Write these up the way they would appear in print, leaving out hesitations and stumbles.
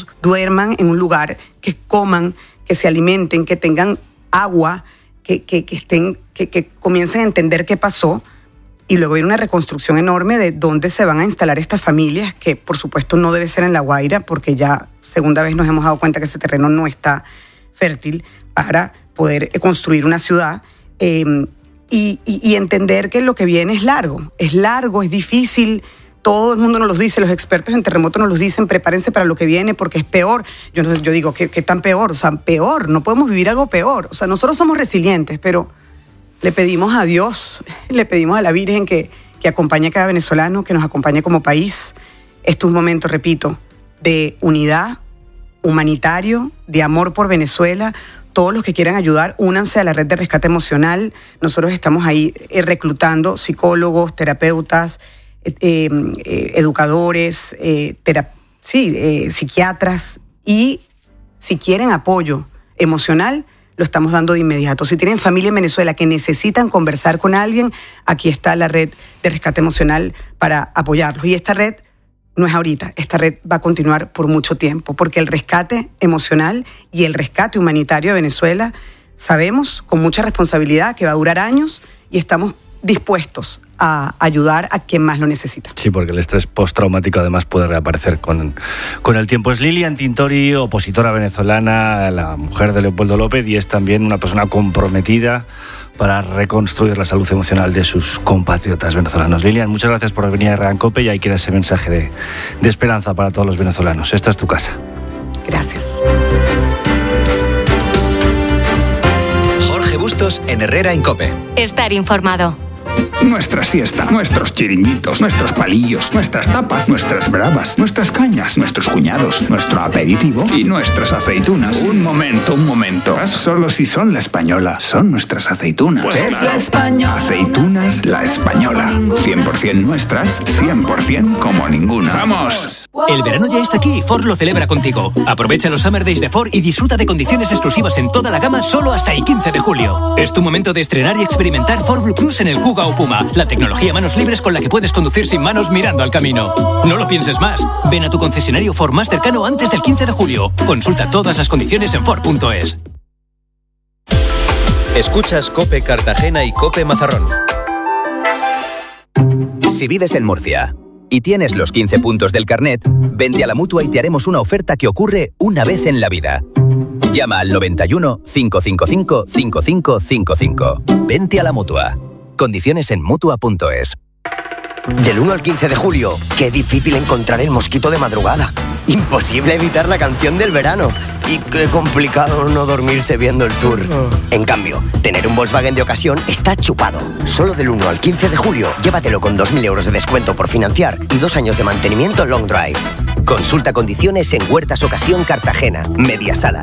hijos duerman en un lugar, que coman, que se alimenten, que tengan agua, que comiencen a entender qué pasó. Y luego viene una reconstrucción enorme de dónde se van a instalar estas familias, que por supuesto no debe ser en La Guaira, porque ya segunda vez nos hemos dado cuenta que ese terreno no está fértil para poder construir una ciudad. Y entender que lo que viene es largo, es difícil. Todo el mundo nos lo dice, los expertos en terremotos nos lo dicen, prepárense para lo que viene porque es peor. Yo digo, ¿qué tan peor? O sea, peor, no podemos vivir algo peor. O sea, nosotros somos resilientes, pero le pedimos a Dios, le pedimos a la Virgen que acompañe a cada venezolano, que nos acompañe como país. Esto es un momento, repito, de unidad, humanitario, de amor por Venezuela. Todos los que quieran ayudar, únanse a la red de rescate emocional. Nosotros estamos ahí reclutando psicólogos, terapeutas, educadores, psiquiatras, y si quieren apoyo emocional, lo estamos dando de inmediato. Si tienen familia en Venezuela que necesitan conversar con alguien, aquí está la red de rescate emocional para apoyarlos. Y esta red no es ahorita, esta red va a continuar por mucho tiempo, porque el rescate emocional y el rescate humanitario de Venezuela, sabemos con mucha responsabilidad que va a durar años y estamos dispuestos a ayudar a quien más lo necesita. Sí, porque el estrés postraumático además puede reaparecer con el tiempo. Es Lilian Tintori, opositora venezolana, la mujer de Leopoldo López, y es también una persona comprometida para reconstruir la salud emocional de sus compatriotas venezolanos. Lilian, muchas gracias por venir a REAN COPE, y ahí queda ese mensaje de esperanza para todos los venezolanos. Esta es tu casa. Gracias. Jorge Bustos en Herrera en COPE. Estar informado. Nuestra siesta, nuestros chiringuitos, nuestros palillos, nuestras tapas, nuestras bravas, nuestras cañas, nuestros cuñados, nuestro aperitivo y nuestras aceitunas. Un momento. Solo si son La Española, son nuestras aceitunas. Pues es La Española. Aceitunas La Española. 100% nuestras, 100% como ninguna. ¡Vamos! El verano ya está aquí y Ford lo celebra contigo. Aprovecha los Summer Days de Ford y disfruta de condiciones exclusivas en toda la gama solo hasta el 15 de julio. Es tu momento de estrenar y experimentar Ford Blue Cruise en el Kuga o Puma, la tecnología manos libres con la que puedes conducir sin manos mirando al camino. No lo pienses más. Ven a tu concesionario Ford más cercano antes del 15 de julio. Consulta todas las condiciones en Ford.es. Escuchas COPE Cartagena y COPE Mazarrón. Si vives en Murcia y tienes los 15 puntos del carnet, vente a la Mutua y te haremos una oferta que ocurre una vez en la vida. Llama al 91 555 5555. Vente a la Mutua. Condiciones en Mutua.es. Del 1 al 15 de julio, qué difícil encontrar el mosquito de madrugada. Imposible evitar la canción del verano. Y qué complicado no dormirse viendo el tour. En cambio, tener un Volkswagen de ocasión está chupado. Solo del 1 al 15 de julio, llévatelo con 2.000 euros de descuento por financiar y 2 años de mantenimiento long drive. Consulta condiciones en Huertas Ocasión Cartagena, Mediasala.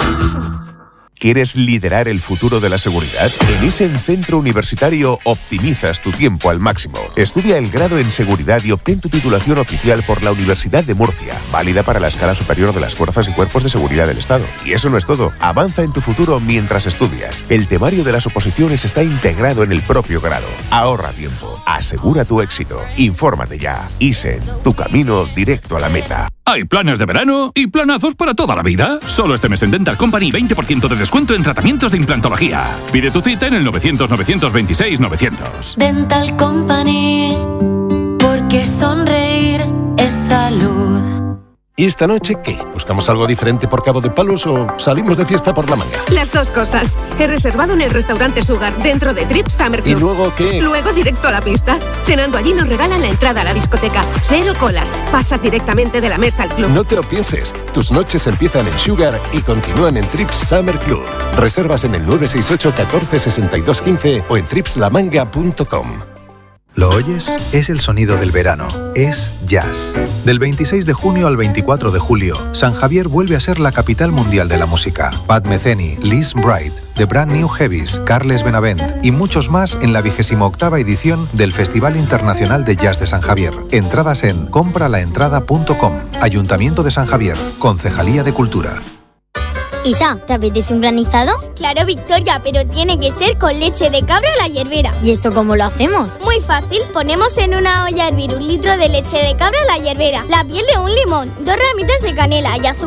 ¿Quieres liderar el futuro de la seguridad? En Isen Centro Universitario optimizas tu tiempo al máximo. Estudia el grado en seguridad y obtén tu titulación oficial por la Universidad de Murcia, válida para la escala superior de las fuerzas y cuerpos de seguridad del Estado. Y eso no es todo. Avanza en tu futuro mientras estudias. El temario de las oposiciones está integrado en el propio grado. Ahorra tiempo. Asegura tu éxito. Infórmate ya. Isen, tu camino directo a la meta. Hay planes de verano y planazos para toda la vida. Solo este mes en Dental Company 20% de descuento en tratamientos de implantología. Pide tu cita en el 900-926-900. Dental Company, porque sonreír es salud. ¿Y esta noche qué? ¿Buscamos algo diferente por Cabo de Palos o salimos de fiesta por la manga? Las dos cosas. He reservado en el restaurante Sugar, dentro de Trip Summer Club. ¿Y luego qué? Luego directo a la pista. Cenando allí nos regalan la entrada a la discoteca. 0 colas. Pasas directamente de la mesa al club. No te lo pienses. Tus noches empiezan en Sugar y continúan en Trip Summer Club. Reservas en el 968 14 62 15 o en tripslamanga.com. ¿Lo oyes? Es el sonido del verano. Es jazz. Del 26 de junio al 24 de julio, San Javier vuelve a ser la capital mundial de la música. Pat Metheny, Liz Bright, The Brand New Heavies, Carles Benavent y muchos más en la 28ª edición del Festival Internacional de Jazz de San Javier. Entradas en compralaentrada.com. Ayuntamiento de San Javier. Concejalía de Cultura. Isa, ¿te apetece un granizado? Claro, Victoria, pero tiene que ser con leche de cabra a la hierbera. ¿Y eso cómo lo hacemos? Muy fácil, ponemos en una olla a hervir 1 litro de leche de cabra a la hierbera, la piel de un limón, 2 ramitas de canela y azúcar